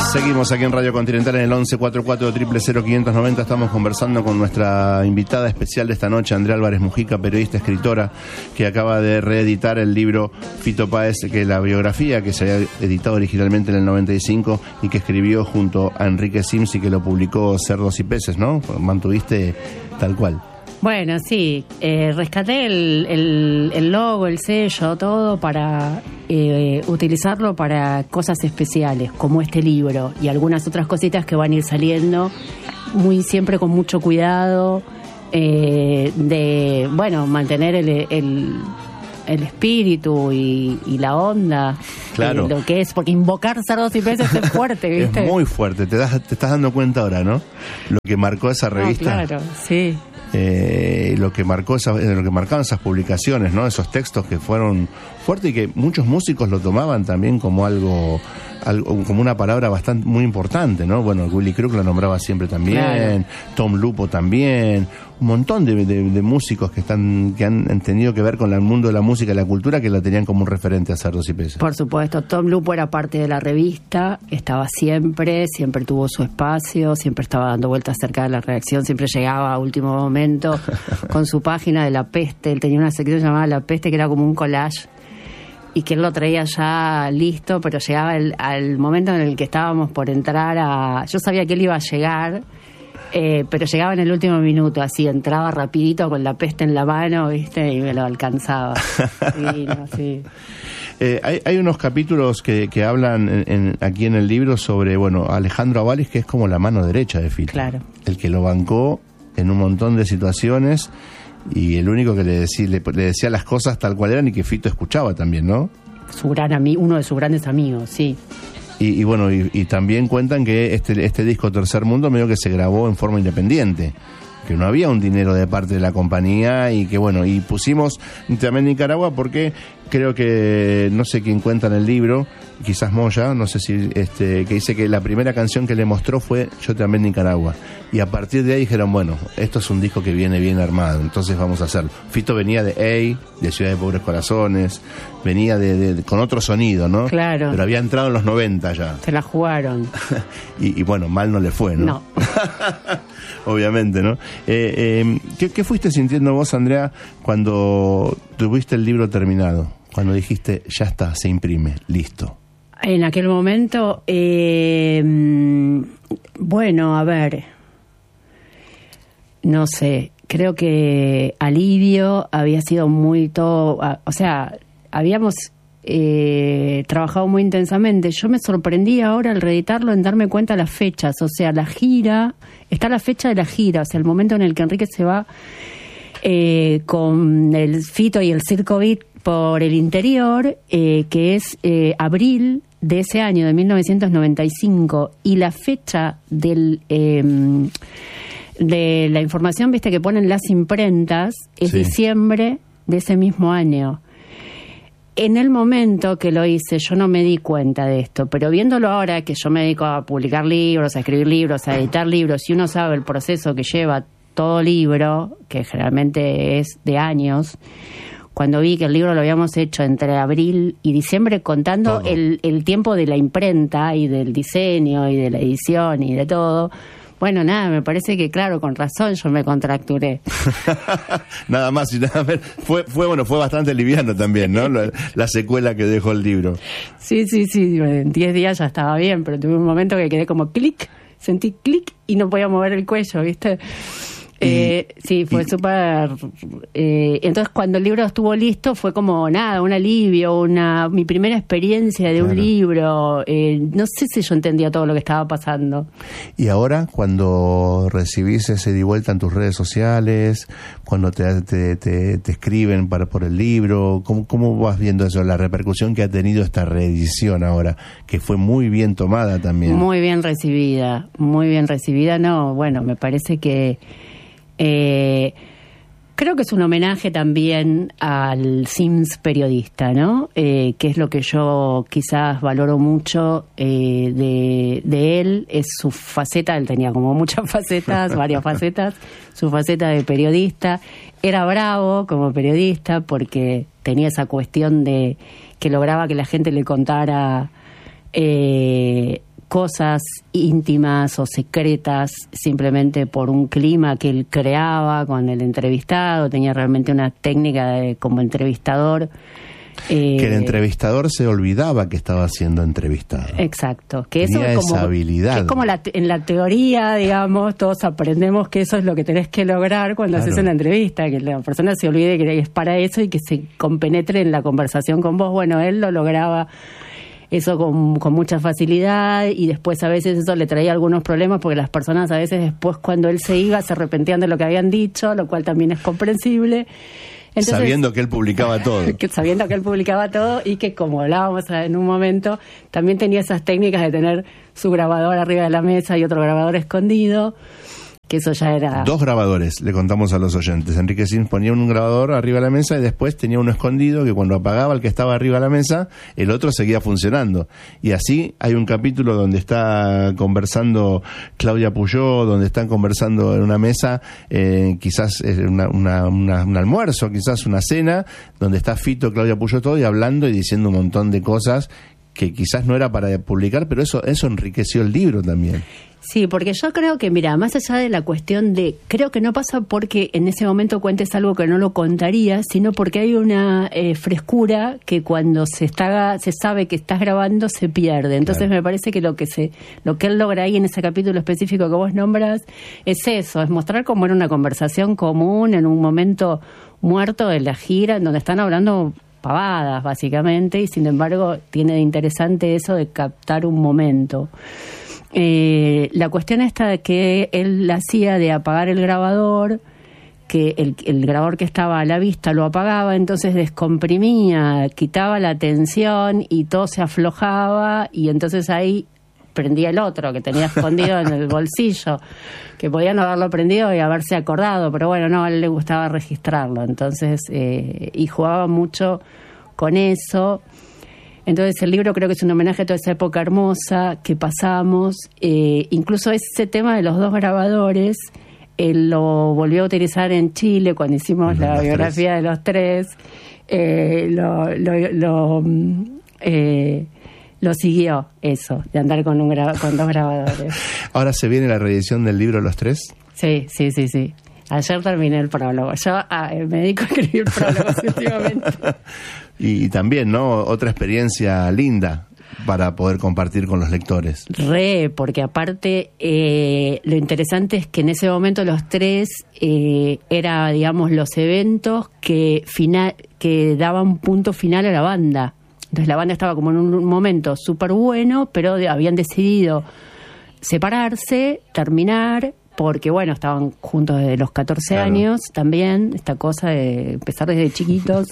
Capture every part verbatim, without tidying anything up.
Seguimos aquí en Radio Continental en el once cuarenta y cuatro, cero cero quinientos noventa. Estamos conversando con nuestra invitada especial de esta noche, Andrea Álvarez Mujica, periodista, escritora, que acaba de reeditar el libro Fito Páez, que es la biografía que se había editado originalmente en el noventa y cinco y que escribió junto a Enrique Sims y que lo publicó Cerdos y Peces, ¿no? Mantuviste tal cual. Bueno, sí, eh, rescaté el, el, el logo, el sello, todo para eh, utilizarlo para cosas especiales, como este libro y algunas otras cositas que van a ir saliendo, muy siempre con mucho cuidado, eh, de, bueno, mantener el, el, el espíritu y, y la onda, claro. eh, lo que es, porque invocar Cerdos y Peces es fuerte, ¿viste? Es muy fuerte, te, das, te estás dando cuenta ahora, ¿no? Lo que marcó esa revista. No, claro, sí. Eh, lo que marcó esa, lo que marcaban esas publicaciones, ¿no? Esos textos que fueron fuertes y que muchos músicos lo tomaban también como algo, algo como una palabra bastante muy importante, ¿no? Bueno, Willy Crook lo nombraba siempre también, claro. Tom Lupo también, un montón de, de, de músicos que están que han tenido que ver con el mundo de la música y la cultura, que la tenían como un referente a Cerdos y Peces. Por supuesto, Tom Lupo era parte de la revista, estaba siempre, siempre tuvo su espacio, siempre estaba dando vueltas cerca de la redacción, siempre llegaba a último momento con su página de La Peste. Él tenía una sección llamada La Peste, que era como un collage, y que él lo traía ya listo, pero llegaba el, al momento en el que estábamos por entrar a... Yo sabía que él iba a llegar, eh, pero llegaba en el último minuto, así, entraba rapidito con La Peste en la mano, ¿viste? Y me lo alcanzaba. Sí, no, sí. Eh, hay, hay unos capítulos que, que hablan en, en, aquí en el libro sobre, bueno, Alejandro Avalis, que es como la mano derecha de Fito. Claro. El que lo bancó en un montón de situaciones y el único que le decía, le, le decía las cosas tal cual eran y que Fito escuchaba también, ¿no? Su gran amigo, uno de sus grandes amigos, sí. Y, y bueno, y, y también cuentan que este, este disco Tercer Mundo medio que se grabó en forma independiente, que no había un dinero de parte de la compañía y que bueno, y pusimos también Nicaragua porque creo que, no sé quién cuenta en el libro, quizás Moya, no sé si, este, que dice que la primera canción que le mostró fue Yo también Nicaragua, y a partir de ahí dijeron, bueno, esto es un disco que viene bien armado, entonces vamos a hacerlo. Fito venía de Ey, de Ciudad de Pobres Corazones, venía de, de, de con otro sonido, ¿no? Claro. Pero había entrado en los noventa ya. Se la jugaron. y, y bueno, mal no le fue, ¿no? No. Obviamente, ¿no? Eh, eh, ¿qué, ¿Qué fuiste sintiendo vos, Andrea, cuando tuviste el libro terminado? Cuando dijiste, ya está, se imprime, listo. En aquel momento, eh, bueno, a ver, no sé, creo que alivio, había sido muy todo, o sea, habíamos eh, trabajado muy intensamente. Yo me sorprendí ahora al reeditarlo en darme cuenta de las fechas, o sea, la gira, está la fecha de la gira, o sea, el momento en el que Enrique se va eh, con el Fito y el Circo Beat por el interior, eh, que es eh, abril de ese año, de mil novecientos noventa y cinco, y la fecha del eh, de la información, viste, que ponen las imprentas, es sí. diciembre de ese mismo año. En el momento que lo hice, yo no me di cuenta de esto, pero viéndolo ahora, que yo me dedico a publicar libros, a escribir libros, a editar libros, y uno sabe el proceso que lleva todo libro, que generalmente es de años, cuando vi que el libro lo habíamos hecho entre abril y diciembre, contando el, el tiempo de la imprenta y del diseño y de la edición y de todo, bueno, nada, me parece que, claro, con razón yo me contracturé. Nada más y nada menos. Fue, fue, bueno, fue bastante liviano también, ¿no? La, la secuela que dejó el libro. Sí, sí, sí, en diez días ya estaba bien, pero tuve un momento que quedé como clic, sentí clic y no podía mover el cuello, ¿viste? Eh, sí, fue súper... Eh, entonces, cuando el libro estuvo listo, fue como, nada, un alivio, una mi primera experiencia de claro. un libro. Eh, no sé si yo entendía todo lo que estaba pasando. Y ahora, cuando recibís ese de vuelta en tus redes sociales, cuando te, te, te, te escriben para por el libro, ¿cómo, ¿cómo vas viendo eso? La repercusión que ha tenido esta reedición ahora, que fue muy bien tomada también. Muy bien recibida, muy bien recibida. No, bueno, me parece que... Eh, creo que es un homenaje también al Sims periodista, ¿no? Eh, que es lo que yo quizás valoro mucho eh, de, de él, es su faceta. Él tenía como muchas facetas, varias facetas, su faceta de periodista. Era bravo como periodista porque tenía esa cuestión de que lograba que la gente le contara... Eh, cosas íntimas o secretas simplemente por un clima que él creaba con el entrevistado. Tenía realmente una técnica de, como entrevistador. Eh, que el entrevistador se olvidaba que estaba siendo entrevistado. Exacto. Que eso tenía es como, esa habilidad. Que es como la, en la teoría, digamos, todos aprendemos que eso es lo que tenés que lograr cuando claro. haces una entrevista, que la persona se olvide que es para eso y que se compenetre en la conversación con vos. Bueno, él lo lograba eso con, con mucha facilidad, y después a veces eso le traía algunos problemas porque las personas a veces después cuando él se iba se arrepentían de lo que habían dicho, lo cual también es comprensible. Entonces, sabiendo que él publicaba todo. Que, sabiendo que él publicaba todo y que, como hablábamos en un momento, también tenía esas técnicas de tener su grabador arriba de la mesa y otro grabador escondido, que eso ya era... Dos grabadores, le contamos a los oyentes. Enrique Sims ponía un grabador arriba de la mesa y después tenía uno escondido que cuando apagaba el que estaba arriba de la mesa, el otro seguía funcionando. Y así hay un capítulo donde está conversando Claudia Puyó, donde están conversando en una mesa, eh, quizás una, una, una, un almuerzo, quizás una cena, donde está Fito, Claudia Puyó, todo y hablando y diciendo un montón de cosas que quizás no era para publicar, pero eso, eso enriqueció el libro también. Sí, porque yo creo que, mira, más allá de la cuestión de, creo que no pasa porque en ese momento cuentes algo que no lo contarías, sino porque hay una eh, frescura que cuando se está se sabe que estás grabando se pierde. Entonces claro. me parece que lo que se lo que él logra ahí en ese capítulo específico que vos nombras es eso, es mostrar cómo era una conversación común en un momento muerto de la gira en donde están hablando pavadas básicamente, y sin embargo tiene de interesante eso de captar un momento. Eh, la cuestión esta de que él hacía de apagar el grabador, que el, el grabador que estaba a la vista lo apagaba, entonces descomprimía, quitaba la tensión y todo se aflojaba, y entonces ahí prendía el otro que tenía escondido en el bolsillo, que podía no haberlo prendido y haberse acordado, pero bueno, no, a él le gustaba registrarlo, entonces eh, y jugaba mucho con eso. Entonces el libro creo que es un homenaje a toda esa época hermosa que pasamos, eh, incluso ese tema de los dos grabadores, él lo volvió a utilizar en Chile cuando hicimos uh-huh, la biografía tres. de los tres, eh, lo, lo, lo, eh, lo siguió eso, de andar con, un gra- con dos grabadores. ¿Ahora se viene la reedición del libro Los Tres? Sí, sí, sí, sí. Ayer terminé el prólogo. Yo ah, me dedico a escribir prólogos últimamente. Y también, ¿no? Otra experiencia linda para poder compartir con los lectores. Re, porque aparte eh, lo interesante es que en ese momento Los Tres eh, era, digamos, los eventos que, final, que daban punto final a la banda. Entonces la banda estaba como en un momento súper bueno, pero de, habían decidido separarse, terminar, porque bueno, estaban juntos desde los catorce claro. años también, esta cosa de empezar desde chiquitos.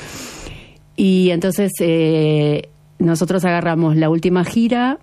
Y entonces eh, nosotros agarramos la última gira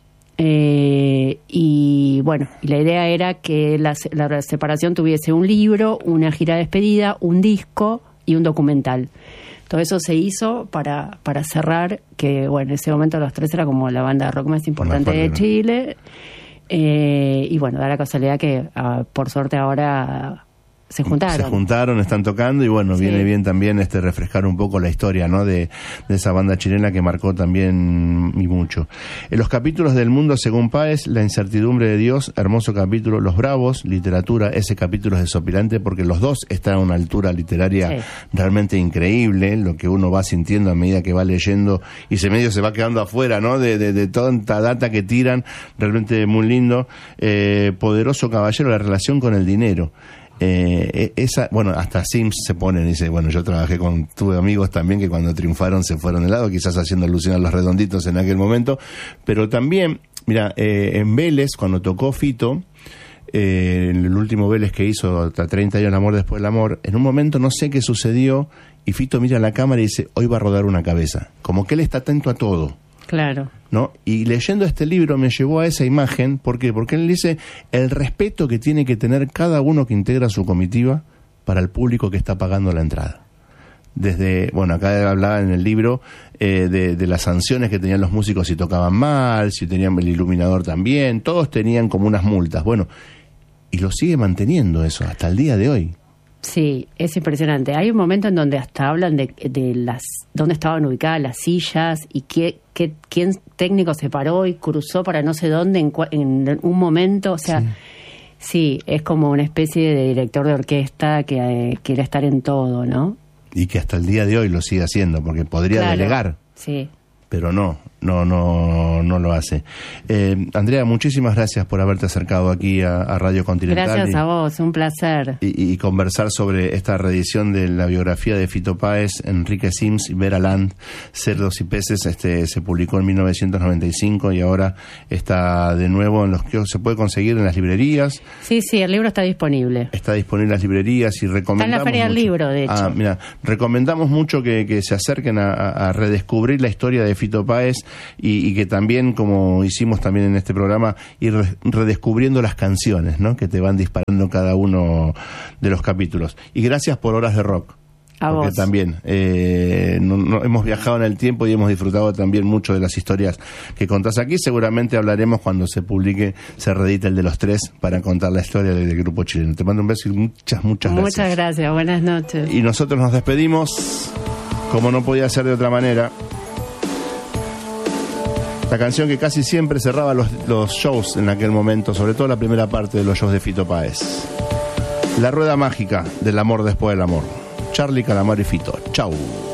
eh, y bueno, y la idea era que la, la separación tuviese un libro, una gira de despedida, un disco y un documental. Todo eso se hizo para, para cerrar, que bueno, en ese momento Los Tres era como la banda de rock más importante de Chile. Eh, y bueno, da la casualidad que uh, por suerte ahora se juntaron. Se juntaron, están tocando y bueno, sí. viene bien también este refrescar un poco la historia, ¿no? de, de esa banda chilena que marcó también y mucho. En los capítulos del Mundo según Páez, La incertidumbre de Dios, hermoso capítulo. Los Bravos, literatura, ese capítulo es desopilante porque los dos están a una altura literaria sí. realmente increíble, lo que uno va sintiendo a medida que va leyendo y se medio se va quedando afuera, ¿no? De, de, de tanta data que tiran, realmente muy lindo. Eh, Poderoso Caballero, la relación con el dinero. Eh, esa, bueno, hasta Sims se pone y dice, bueno, yo trabajé con, tuve amigos también que cuando triunfaron se fueron de lado, quizás haciendo alusión a Los Redonditos en aquel momento, pero también, mira, eh, en Vélez, cuando tocó Fito, eh, en el último Vélez que hizo, hasta treinta años el amor después del amor, en un momento no sé qué sucedió, y Fito mira a la cámara y dice, hoy va a rodar una cabeza, como que él está atento a todo. Claro. ¿No? Y leyendo este libro me llevó a esa imagen. ¿Por qué? Porque él dice el respeto que tiene que tener cada uno que integra su comitiva para el público que está pagando la entrada. Desde, bueno, acá hablaba en el libro eh, de, de las sanciones que tenían los músicos si tocaban mal, si tenían el iluminador también, todos tenían como unas multas. Bueno, y lo sigue manteniendo eso hasta el día de hoy. Sí, es impresionante. Hay un momento en donde hasta hablan de, de las dónde estaban ubicadas las sillas y qué, qué quién técnico se paró y cruzó para no sé dónde en, en un momento. O sea, sí. sí, es como una especie de director de orquesta que eh, quiere estar en todo, ¿no? Y que hasta el día de hoy lo sigue haciendo, porque podría claro, delegar. Sí. Pero no, no, no, no lo hace. Eh, Andrea, muchísimas gracias por haberte acercado aquí a, a Radio Continental. Gracias y, a vos, un placer. Y, y conversar sobre esta reedición de la biografía de Fito Páez, Enrique Sims y Vera Land, Cerdos y Peces. Este se publicó en mil novecientos noventa y cinco y ahora está de nuevo en los que se puede conseguir en las librerías. Sí, sí, el libro está disponible. Está disponible en las librerías y recomendamos. Está en la Feria del Libro, de hecho. Ah, mira, recomendamos mucho que, que se acerquen a, a redescubrir la historia de Fito Páez y, y que también, como hicimos también en este programa, ir redescubriendo las canciones, ¿no? Que te van disparando cada uno de los capítulos. Y gracias por Horas de Rock. A porque vos. también eh, no, no, hemos viajado en el tiempo y hemos disfrutado también mucho de las historias que contás aquí. Seguramente hablaremos cuando se publique, se reedite el de los tres para contar la historia del, del grupo chileno. Te mando un beso y muchas, muchas gracias. Muchas gracias, buenas noches. Y nosotros nos despedimos, como no podía ser de otra manera. La canción que casi siempre cerraba los, los shows en aquel momento, sobre todo la primera parte de los shows de Fito Páez. La rueda mágica del amor después del amor. Charly, Calamaro y Fito. Chau.